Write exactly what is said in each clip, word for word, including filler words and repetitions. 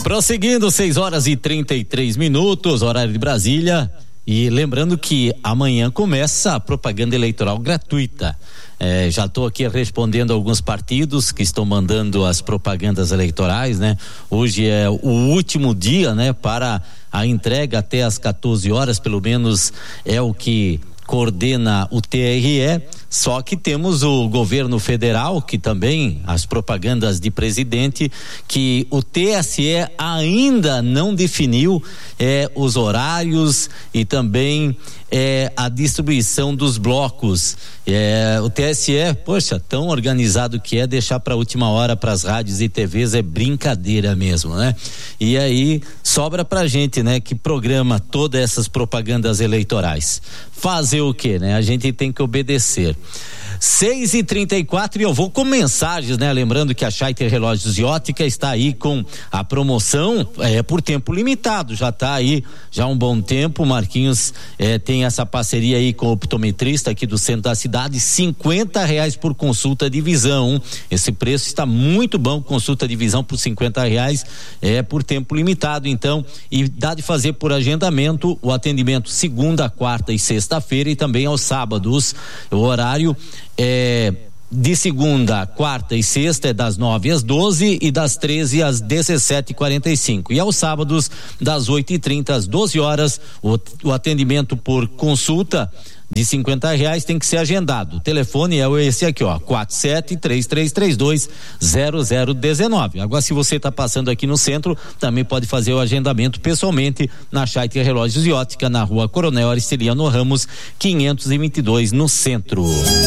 Prosseguindo, seis horas e trinta e três minutos, horário de Brasília. E lembrando que amanhã começa a propaganda eleitoral gratuita. É, já estou aqui respondendo alguns partidos que estão mandando as propagandas eleitorais, né? Hoje é o último dia, né? Para a entrega até às quatorze horas, pelo menos é o que coordena o T R E. Só que temos o governo federal, que também, as propagandas de presidente, que o T S E ainda não definiu é, os horários e também é, a distribuição dos blocos. É, o T S E, poxa, tão organizado que é, deixar para a última hora para as rádios e T Vs é brincadeira mesmo, né? E aí sobra pra gente, né, que programa todas essas propagandas eleitorais. Fazer o quê, né? A gente tem que obedecer. seis e trinta e quatro e eu vou com mensagens, né? Lembrando que a Scheiter Relógios e Ótica está aí com a promoção é, por tempo limitado, já está aí já há um bom tempo. O Marquinhos é, tem essa parceria aí com o optometrista aqui do centro da cidade, cinquenta reais por consulta de visão. Esse preço está muito bom, consulta de visão por cinquenta reais, é por tempo limitado, então, e dá de fazer por agendamento o atendimento segunda, quarta e sexta-feira e também aos sábados. O horário é de segunda, quarta e sexta é das nove às doze e das treze às dezessete e quarenta e cinco. E aos sábados, das oito e trinta às doze horas, o, o atendimento por consulta de cinquenta reais tem que ser agendado. O telefone é esse aqui, ó, quatro sete três três três dois zero zero um nove. Agora, se você está passando aqui no centro, também pode fazer o agendamento pessoalmente na Scheiter Relógios e Ótica, na rua Coronel Aristeliano Ramos, quinhentos e vinte e dois, no centro.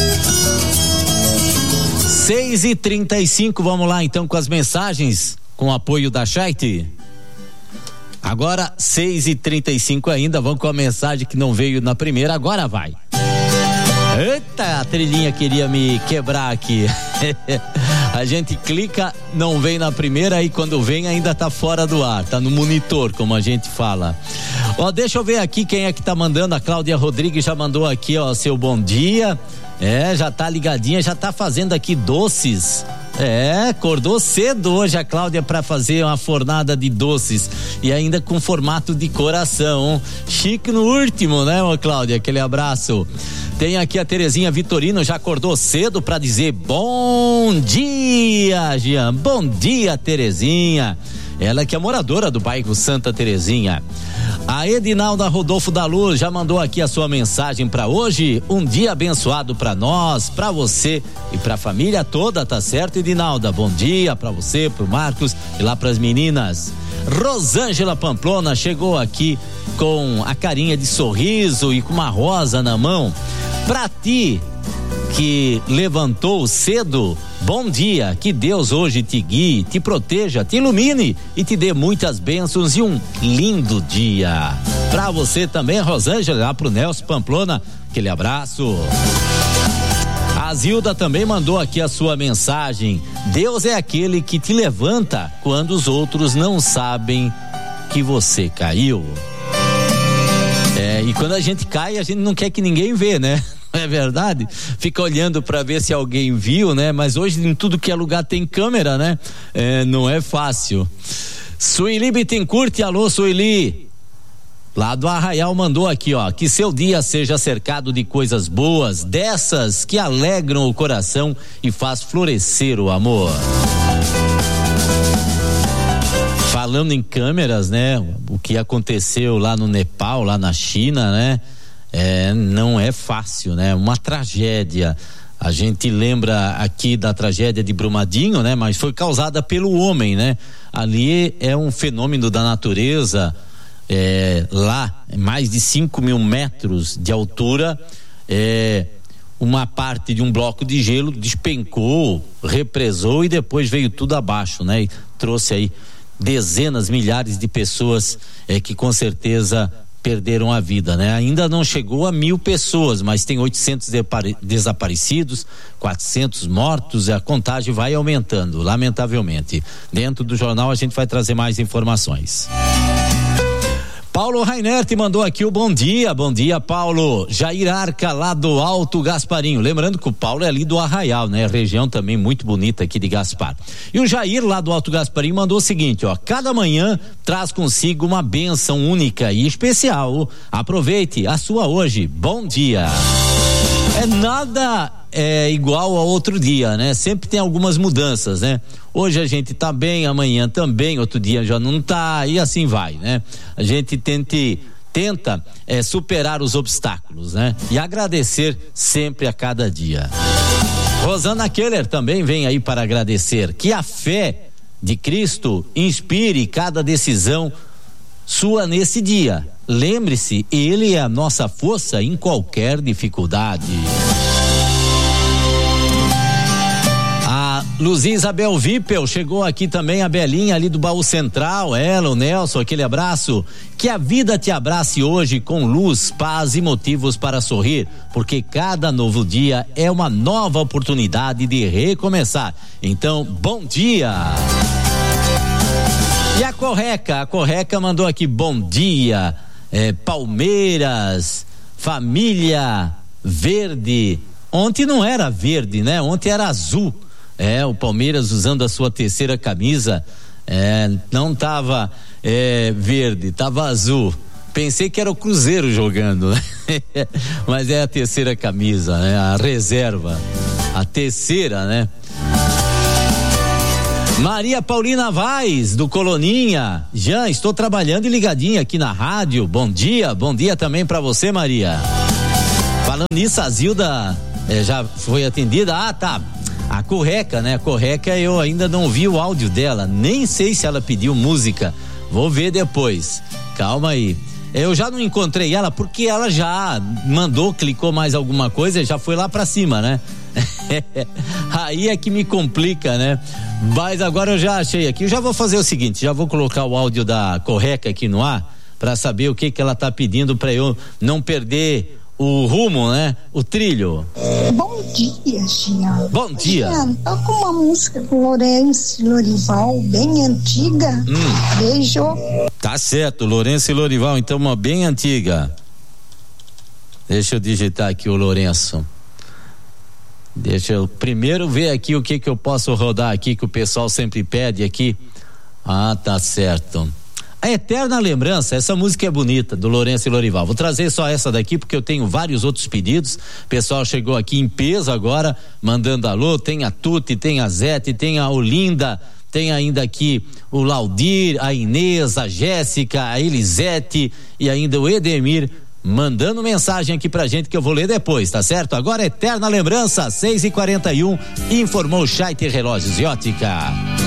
seis e trinta e cinco, vamos lá então com as mensagens, com o apoio da Scheiter. Agora, seis e trinta e cinco ainda, vamos com a mensagem que não veio na primeira, agora vai. Eita, a trilhinha queria me quebrar aqui. A gente clica, não vem na primeira e quando vem ainda tá fora do ar, tá no monitor, como a gente fala. Ó, deixa eu ver aqui quem é que tá mandando. A Cláudia Rodrigues já mandou aqui, ó, seu bom dia. É, já tá ligadinha, já tá fazendo aqui doces. É, acordou cedo hoje a Cláudia para fazer uma fornada de doces e ainda com formato de coração. Chique no último, né, ô Cláudia? Aquele abraço. Tem aqui a Terezinha Vitorino, já acordou cedo para dizer bom dia, Jean. Bom dia, Terezinha. Ela que é moradora do bairro Santa Terezinha. A Edinalda Rodolfo da Luz já mandou aqui a sua mensagem para hoje. Um dia abençoado para nós, para você e para a família toda, tá certo, Edinalda? Bom dia para você, pro Marcos e lá para as meninas. Rosângela Pamplona chegou aqui com a carinha de sorriso e com uma rosa na mão. Pra ti que levantou cedo, bom dia, que Deus hoje te guie, te proteja, te ilumine e te dê muitas bênçãos e um lindo dia. Pra você também, Rosângela, lá pro Nelson Pamplona, aquele abraço. A Zilda também mandou aqui a sua mensagem. Deus é aquele que te levanta quando os outros não sabem que você caiu. É, e quando a gente cai, a gente não quer que ninguém vê, né? É verdade? Fica olhando para ver se alguém viu, né? Mas hoje em tudo que é lugar tem câmera, né? É, não é fácil. Sueli Bittencourt, alô Sueli. Lá do Arraial mandou aqui, ó, que seu dia seja cercado de coisas boas, dessas que alegram o coração e faz florescer o amor. Falando em câmeras, né? O que aconteceu lá no Nepal, lá na China, né? É, não é fácil, né? Uma tragédia. A gente lembra aqui da tragédia de Brumadinho, né? Mas foi causada pelo homem, né? Ali é um fenômeno da natureza. É, lá, mais de cinco mil metros de altura, é, uma parte de um bloco de gelo despencou, represou e depois veio tudo abaixo, né? E trouxe aí dezenas, milhares de pessoas é, que com certeza perderam a vida, né? Ainda não chegou a mil pessoas, mas tem oitocentos desaparecidos, quatrocentos mortos, a contagem vai aumentando, lamentavelmente. Dentro do jornal a gente vai trazer mais informações. Paulo Rainer te mandou aqui o bom dia, bom dia Paulo. Jair Arca lá do Alto Gasparinho, lembrando que o Paulo é ali do Arraial, né? Região também muito bonita aqui de Gaspar. E o Jair lá do Alto Gasparinho mandou o seguinte, ó, cada manhã traz consigo uma bênção única e especial, aproveite a sua hoje, bom dia. É nada é igual ao outro dia, né? Sempre tem algumas mudanças, né? Hoje a gente tá bem, amanhã também, outro dia já não tá, e assim vai, né? A gente tente, tenta é, superar os obstáculos, né? E agradecer sempre a cada dia. Rosana Keller também vem aí para agradecer que a fé de Cristo inspire cada decisão sua nesse dia. Lembre-se, Ele é a nossa força em qualquer dificuldade. A Luzia Isabel Vipel chegou aqui também, a Belinha ali do Baú Central, ela, o Nelson, aquele abraço. Que a vida te abrace hoje com luz, paz e motivos para sorrir, porque cada novo dia é uma nova oportunidade de recomeçar. Então, bom dia! E a Correca, a Correca mandou aqui, bom dia, é, Palmeiras, família verde. Ontem não era verde, né? Ontem era azul. É, o Palmeiras usando a sua terceira camisa, é, não tava é, verde, tava azul. Pensei que era o Cruzeiro jogando, né? Mas é a terceira camisa, né? A reserva, a terceira, né? Maria Paulina Vaz, do Coloninha. Jean, estou trabalhando e ligadinha aqui na rádio. Bom dia, bom dia também pra você, Maria. Falando nisso, a Zilda eh, já foi atendida. Ah, tá. A Correca, né? A Correca eu ainda não vi o áudio dela. Nem sei se ela pediu música. Vou ver depois. Calma aí. Eu já não encontrei ela porque ela já mandou, clicou mais alguma coisa e já foi lá pra cima, né? Aí é que me complica, né? Mas agora eu já achei aqui. Eu já vou fazer o seguinte, já vou colocar o áudio da Correca aqui no ar pra saber o que que ela tá pedindo pra eu não perder o rumo, né? O trilho. Bom dia, Jean. Bom dia. Jean, toca uma música com Lourenço e Lorival, bem antiga. Hum. Beijo. Tá certo, Lourenço e Lorival, então uma bem antiga. Deixa eu digitar aqui o Lourenço. Deixa eu primeiro ver aqui o que que eu posso rodar aqui, que o pessoal sempre pede aqui. Ah, tá certo. A Eterna Lembrança, essa música é bonita, do Lourenço e Lorival. Vou trazer só essa daqui porque eu tenho vários outros pedidos. O pessoal chegou aqui em peso agora, mandando alô. Tem a Tuti, tem a Zete, tem a Olinda, tem ainda aqui o Laudir, a Inês, a Jéssica, a Elisete e ainda o Edemir, mandando mensagem aqui pra gente que eu vou ler depois, tá certo? Agora Eterna Lembrança, seis e quarenta e um, informou Scheiter Relógios e Ótica.